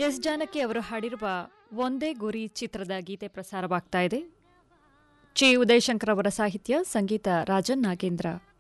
S Janaki ಅವರು ಹಾಡಿರುವ ಒಂದೇ ಗುರಿ ಚಿತ್ರದ ಗೀತೆ ಪ್ರಸಾರವಾಗ್ತಾ ಇದೆ. ಚಿ ಉದಯಶಂಕರ್ ಅವರ ಸಾಹಿತ್ಯ, ಸಂಗೀತ ರಾಜನ್ ನಾಗೇಂದ್ರ.